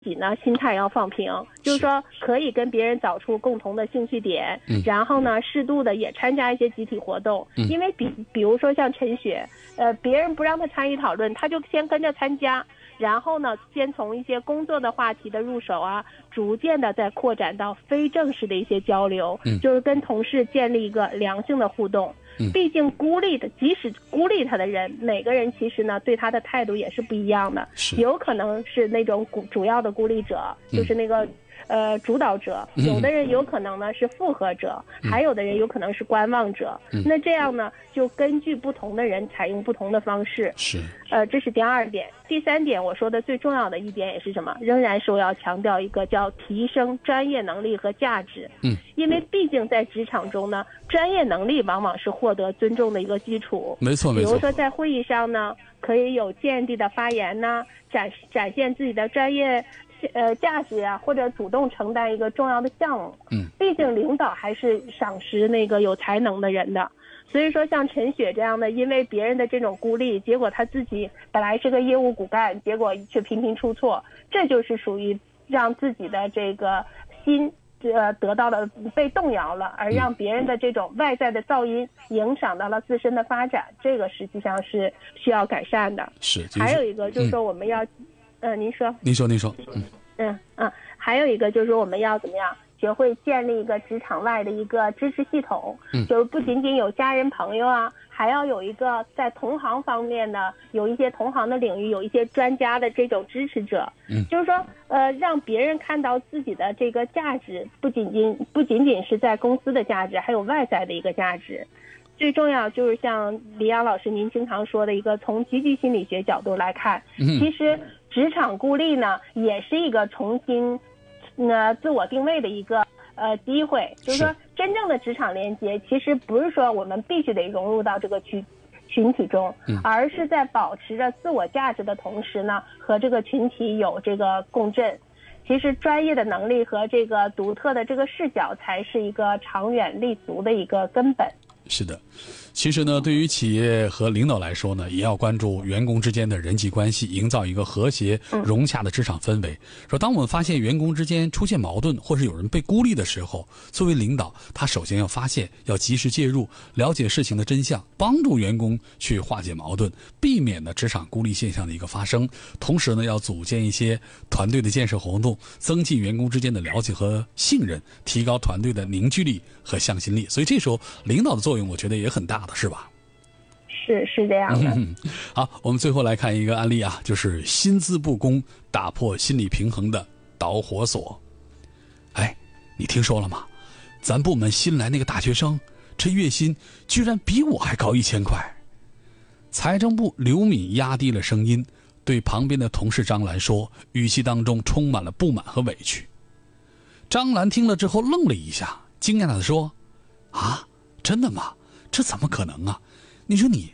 己呢心态要放平，就是说可以跟别人找出共同的兴趣点，然后呢适度的也参加一些集体活动，因为比如说像陈雪，别人不让他参与讨论，他就先跟着参加，然后呢先从一些工作的话题的入手啊，逐渐的再扩展到非正式的一些交流，就是跟同事建立一个良性的互动。毕竟即使孤立他的人，每个人其实呢对他的态度也是不一样的，有可能是那种主要的孤立者，就是那个主导者，有的人有可能呢是附和者，还有的人有可能是观望者。那这样呢就根据不同的人采用不同的方式。这是第二点。第三点我说的最重要的一点也是什么？仍然是我要强调一个叫提升专业能力和价值。因为毕竟在职场中呢，专业能力往往是获得尊重的一个基础。 没错。 比如说在会议上呢，可以有见地的发言呢，展现自己的专业价值啊，或者主动承担一个重要的项目。毕竟领导还是赏识那个有才能的人的。所以说像陈雪这样的，因为别人的这种孤立，结果他自己本来是个业务骨干，结果却频频出错，这就是属于让自己的这个心得到了被动摇了，而让别人的这种外在的噪音影响到了自身的发展，这个实际上是需要改善的。还有一个就是说我们要您说还有一个就是说我们要怎么样学会建立一个职场外的一个支持系统，就是不仅仅有家人朋友啊，还要有一个在同行方面呢，有一些同行的领域有一些专家的这种支持者。就是说让别人看到自己的这个价值，不仅仅是在公司的价值，还有外在的一个价值。最重要就是像李阳老师您经常说的一个从积极心理学角度来看，其实职场孤立呢也是一个重新自我定位的一个机会。就是说真正的职场连接其实不是说我们必须得融入到这个群体中，而是在保持着自我价值的同时呢，和这个群体有这个共振。其实专业的能力和这个独特的这个视角才是一个长远立足的一个根本。 是的，其实呢，对于企业和领导来说呢，也要关注员工之间的人际关系，营造一个和谐融洽的职场氛围。说当我们发现员工之间出现矛盾，或是有人被孤立的时候，作为领导，他首先要发现，要及时介入，了解事情的真相，帮助员工去化解矛盾，避免呢职场孤立现象的一个发生。同时呢，要组建一些团队的建设活动，增进员工之间的了解和信任，提高团队的凝聚力和向心力。所以这时候领导的作用我觉得也很大的，是吧？ 是这样的。 好，我们最后来看一个案例啊，就是薪资不公打破心理平衡的导火索。你听说了吗？咱部门新来那个大学生，这月薪居然比我还高1000块。财政部刘敏压低了声音，对旁边的同事张兰说，语气当中充满了不满和委屈。张兰听了之后愣了一下，惊讶地说：真的吗？这怎么可能啊？你说你